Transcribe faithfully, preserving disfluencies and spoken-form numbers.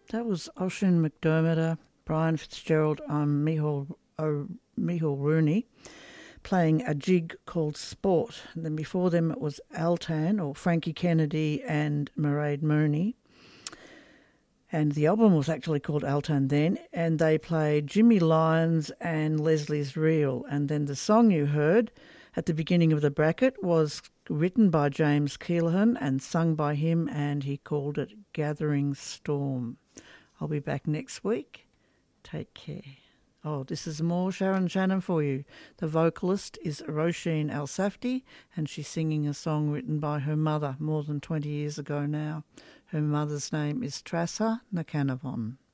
That was Oisin McDermott, Brian Fitzgerald, um, Micheál, oh, Micheál Rooney, playing a jig called Sport. And then before them it was Altan, or Frankie Kennedy and Mairead Mooney. And the album was actually called Altan then, and they played Jimmy Lyons and Leslie's Reel. And then the song you heard at the beginning of the bracket was written by James Keelaghan and sung by him, and he called it Gathering Storm. I'll be back next week. Take care. Oh, this is more Sharon Shannon for you. The vocalist is Roisin El-Safdie, and she's singing a song written by her mother more than twenty years ago now. Her mother's name is Trassa na Canavan.